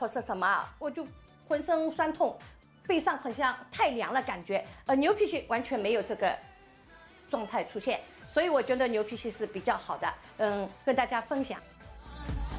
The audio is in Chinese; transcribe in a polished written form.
或是什么，我就浑身酸痛，背上好像太凉了感觉。牛皮硒完全没有这个状态出现，所以我觉得牛皮硒是比较好的，跟大家分享。